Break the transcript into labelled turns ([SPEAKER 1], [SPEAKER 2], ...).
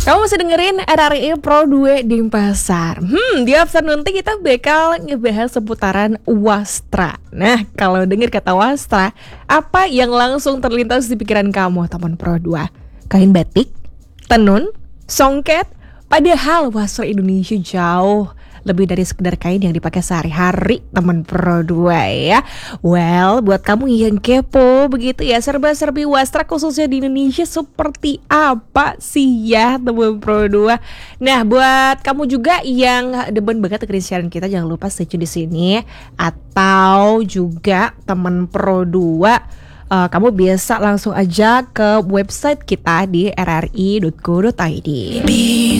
[SPEAKER 1] Kamu masih dengerin RRI Pro 2 di Pasar. Di afternoon nanti kita bakal ngebahas seputaran wastra. Nah, kalau denger kata wastra, apa yang langsung terlintas di pikiran kamu, teman Pro 2? Kain batik? Tenun? Songket? Padahal wastra Indonesia jauh lebih dari sekedar kain yang dipakai sehari-hari, teman Pro 2 ya. Well, buat kamu yang kepo begitu ya, serba-serbi wastra khususnya di Indonesia seperti apa sih ya, teman Pro 2? Nah, buat kamu juga yang demen banget dengerin siaran kita, jangan lupa stay tune di sini. Atau juga teman Pro 2, kamu bisa langsung aja ke website kita di rri.co.id.